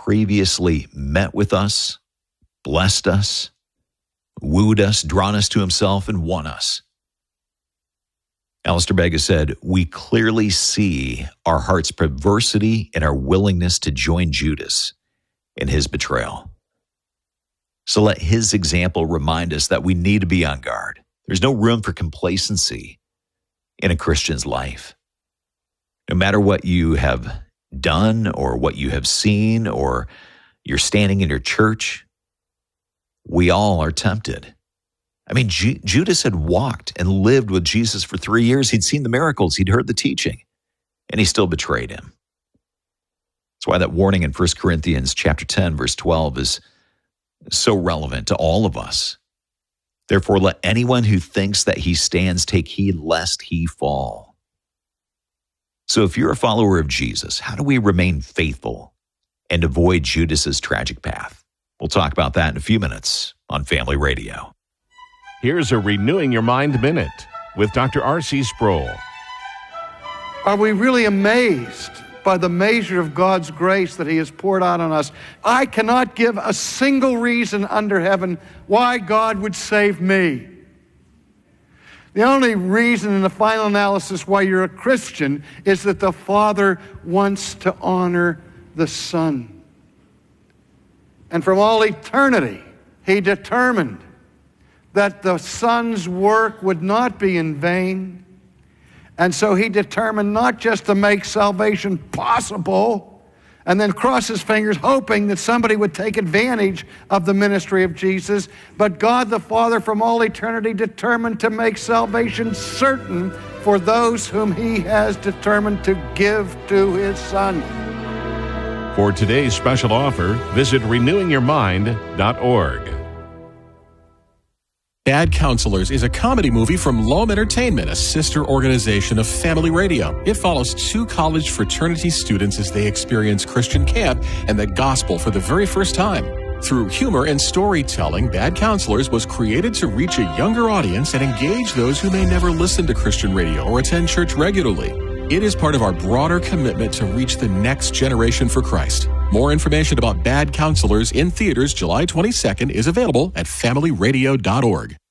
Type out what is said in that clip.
previously met with us, blessed us, wooed us, drawn us to himself, and won us. Alistair Begg has said, we clearly see our heart's perversity and our willingness to join Judas in his betrayal. So let his example remind us that we need to be on guard. There's no room for complacency in a Christian's life. No matter what you have done or what you have seen or you're standing in your church, we all are tempted. I mean, Judas had walked and lived with Jesus for 3 years. He'd seen the miracles. He'd heard the teaching, and he still betrayed him. That's why that warning in 1 Corinthians chapter 10, verse 12 is so relevant to all of us. Therefore, let anyone who thinks that he stands take heed lest he fall. So if you're a follower of Jesus, how do we remain faithful and avoid Judas's tragic path? We'll talk about that in a few minutes on Family Radio. Here's a Renewing Your Mind Minute with Dr. R.C. Sproul. Are we really amazed by the measure of God's grace that he has poured out on us? I cannot give a single reason under heaven why God would save me. The only reason in the final analysis why you're a Christian is that the Father wants to honor the Son. And from all eternity, he determined that the Son's work would not be in vain. And so he determined not just to make salvation possible and then cross his fingers hoping that somebody would take advantage of the ministry of Jesus, but God the Father from all eternity determined to make salvation certain for those whom he has determined to give to his Son. For today's special offer, visit renewingyourmind.org. Bad Counselors is a comedy movie from Loam Entertainment, a sister organization of Family Radio. It follows two college fraternity students as they experience Christian camp and the gospel for the very first time. Through humor and storytelling, Bad Counselors was created to reach a younger audience and engage those who may never listen to Christian radio or attend church regularly. It is part of our broader commitment to reach the next generation for Christ. More information about Bad Counselors in theaters July 22nd is available at familyradio.org.